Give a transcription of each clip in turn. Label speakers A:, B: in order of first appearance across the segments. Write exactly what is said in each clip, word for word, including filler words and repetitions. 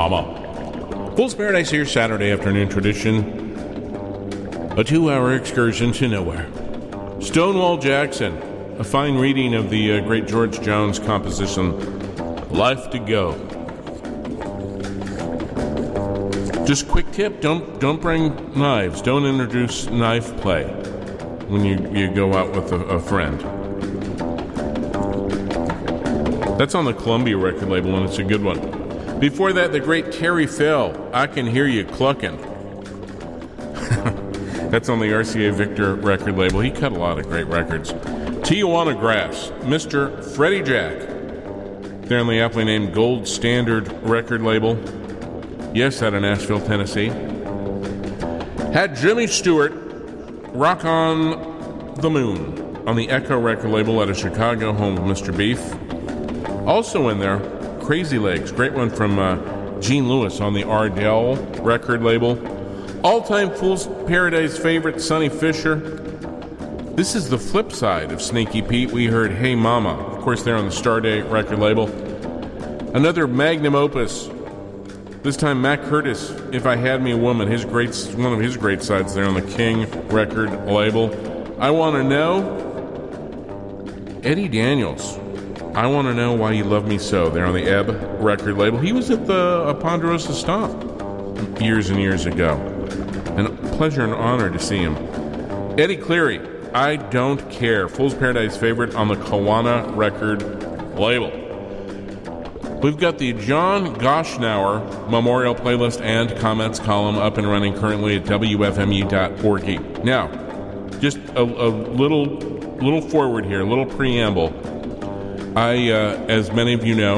A: Mama. Fool's Paradise here, Saturday afternoon tradition. A two-hour excursion to nowhere. Stonewall Jackson, a fine reading of the uh, great George Jones composition, Life to Go. Just quick tip, don't don't bring knives. Don't introduce knife play when you, you go out with a, a friend. That's on the Columbia record label, and it's a good one. Before that, the great Terry Phil, I Can Hear You Cluckin'. That's on the R C A Victor record label. He cut a lot of great records. Tijuana Grass, Mister Freddie Jack. They're on the aptly named Gold Standard record label. Yes, out of Nashville, Tennessee. Had Jimmy Stewart, Rock on the Moon, on the Echo record label out of Chicago, home of Mister Beef. Also in there, Crazy Legs, great one from uh, Gene Lewis on the Ardell record label. All-time Fool's Paradise favorite, Sonny Fisher. This is the flip side of Sneaky Pete. We heard Hey Mama, of course, they're on the Stardate record label. Another magnum opus. This time, Mac Curtis, If I Had Me a Woman, his great, one of his great sides there on the King record label. I Want to Know, Eddie Daniels, I Want to Know Why You Love Me So, there on the Ebb record label. He was at the uh, Ponderosa Stomp years and years ago. And a pleasure and honor to see him. Eddie Cleary, I Don't Care, Fool's Paradise favorite on the Kawana record label. We've got the John Goshnauer Memorial Playlist and Comments column up and running currently at W F M U dot org. Now, just a, a little little forward here, a little preamble. I, uh, as many of you know,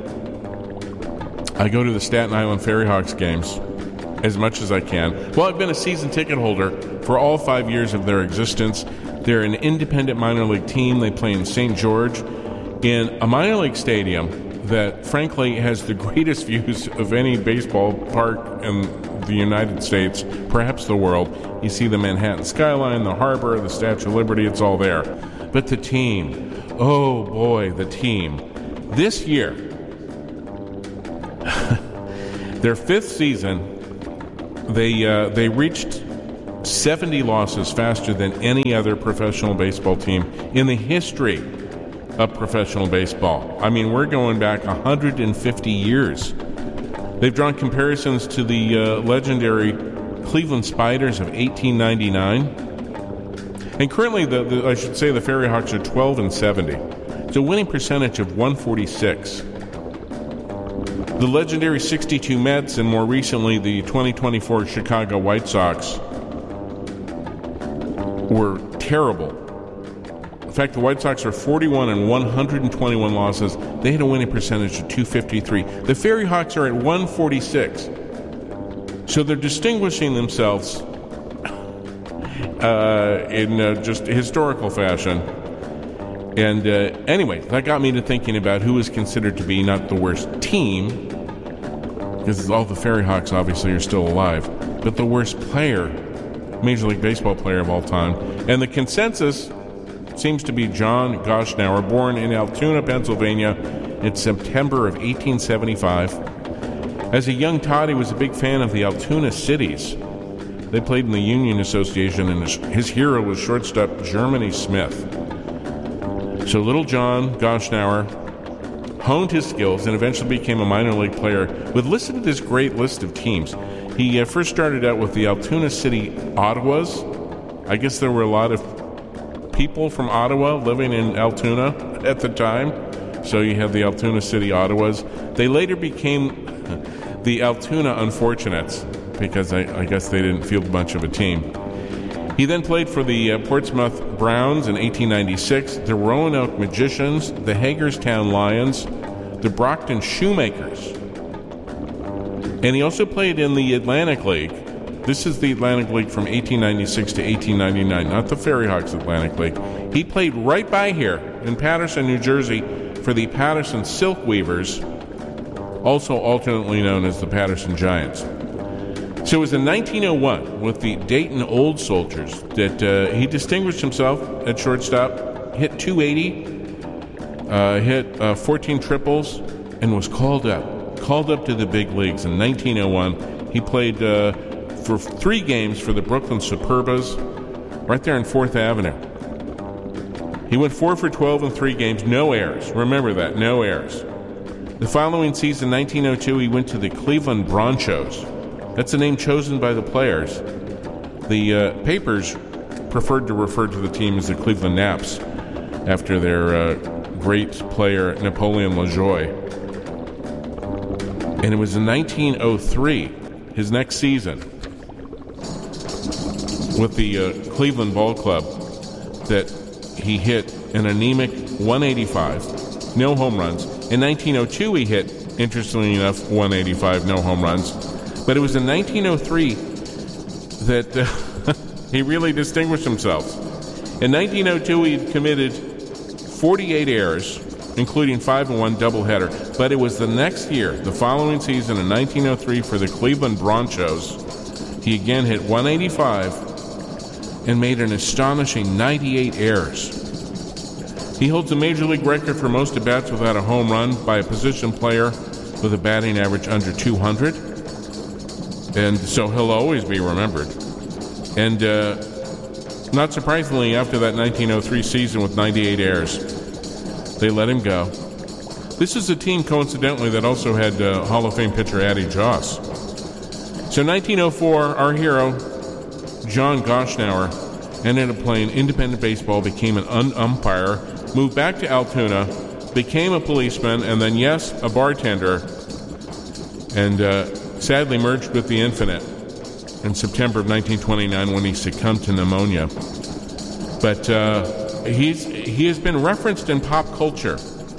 A: I go to the Staten Island Ferry Hawks games as much as I can. Well, I've been a season ticket holder for all five years of their existence. They're an independent minor league team. They play in Saint George in a minor league stadium that, frankly, has the greatest views of any baseball park in the United States, perhaps the world. You see the Manhattan skyline, the harbor, the Statue of Liberty, it's all there. But the team, oh boy, the team. This year, their fifth season, they uh, they reached seventy losses faster than any other professional baseball team in the history of professional baseball. I mean, we're going back one hundred fifty years. They've drawn comparisons to the uh, legendary Cleveland Spiders of eighteen ninety-nine. And currently, the, the I should say the Ferry Hawks are twelve and seventy. It's a winning percentage of one forty-six. The legendary sixty-two Mets and more recently the twenty twenty-four Chicago White Sox were terrible. In fact, the White Sox are forty-one and one hundred twenty-one losses. They had a winning percentage of two fifty-three. The Ferry Hawks are at one forty-six. So they're distinguishing themselves uh, in uh, just historical fashion. And uh, anyway, that got me to thinking about who is considered to be not the worst team, because all the Ferry Hawks obviously are still alive, but the worst player, Major League Baseball player of all time. And the consensus seems to be John Goshnauer, born in Altoona, Pennsylvania in September of eighteen seventy-five. As a young tot, he was a big fan of the Altoona Cities. They played in the Union Association, and his, his hero was shortstop Germany Smith. So little John Goshnauer honed his skills and eventually became a minor league player with listed at this great list of teams. He uh, first started out with the Altoona City Ottawas. I guess there were a lot of people from Ottawa living in Altoona at the time. So you have the Altoona City Ottawas. They later became the Altoona Unfortunates because I, I guess they didn't field much of a team. He then played for the uh, Portsmouth Browns in eighteen ninety-six, the Roanoke Magicians, the Hagerstown Lions, the Brockton Shoemakers. And he also played in the Atlantic League. This is the Atlantic League from eighteen ninety-six to eighteen ninety-nine, not the Ferry Hawks Atlantic League. He played right by here in Paterson, New Jersey, for the Paterson Silk Weavers, also alternately known as the Paterson Giants. So it was in nineteen oh one with the Dayton Old Soldiers that uh, he distinguished himself at shortstop, hit two eighty, uh, hit uh, fourteen triples, and was called up called up to the big leagues. In nineteen oh one, he played uh, for three games for the Brooklyn Superbas right there on fourth Avenue. He went four for twelve in three games, no errors. Remember that, no errors. The following season, nineteen oh two, he went to the Cleveland Bronchos. That's the name chosen by the players. The uh, papers preferred to refer to the team as the Cleveland Naps after their uh, great player Napoleon LaJoie. And it was in nineteen oh three, his next season, with the uh, Cleveland Ball Club, that he hit an anemic one eighty-five, no home runs. In nineteen oh two, he hit, interestingly enough, one eighty-five, no home runs. But it was in nineteen oh three that uh, he really distinguished himself. In nineteen oh two, he had committed forty-eight errors, including five and one doubleheader. But it was the next year, the following season, in nineteen oh three, for the Cleveland Bronchos, he again hit one eighty-five and made an astonishing ninety-eight errors. He holds the Major League record for most at-bats without a home run by a position player with a batting average under two hundred. And so he'll always be remembered. And uh, not surprisingly, after that nineteen oh three season with ninety-eight errors, they let him go. This is a team, coincidentally, that also had uh, Hall of Fame pitcher Addie Joss. So nineteen oh four, our hero, John Goshnauer, ended up playing independent baseball, became an un- umpire, moved back to Altoona, became a policeman, and then, yes, a bartender, and uh, sadly merged with the Infinite in September of nineteen twenty-nine when he succumbed to pneumonia. But uh, he's he has been referenced in pop culture.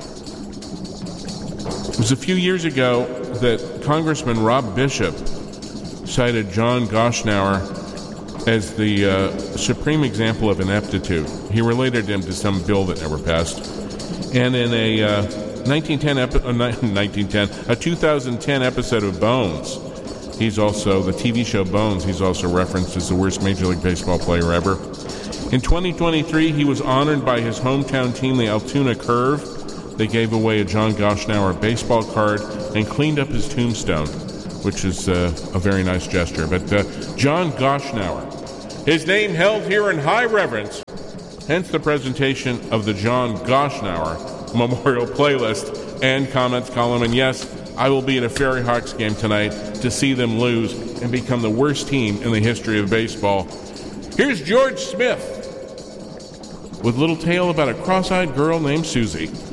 A: It was a few years ago that Congressman Rob Bishop cited John Goshnauer as the uh, supreme example of ineptitude. He related him to some bill that never passed. And in a uh, nineteen ten epi- uh, nineteen ten, a two thousand ten episode of Bones, he's also, the T V show Bones, he's also referenced as the worst Major League Baseball player ever. In twenty twenty-three, he was honored by his hometown team, the Altoona Curve. They gave away a John Goshnauer baseball card and cleaned up his tombstone, which is uh, a very nice gesture. But uh, John Goshnauer, his name held here in high reverence, hence the presentation of the John Goshnauer Memorial Playlist and comments column. And yes, I will be at a Ferry Hawks game tonight to see them lose and become the worst team in the history of baseball. Here's George Smith with a little tale about a cross-eyed girl named Susie.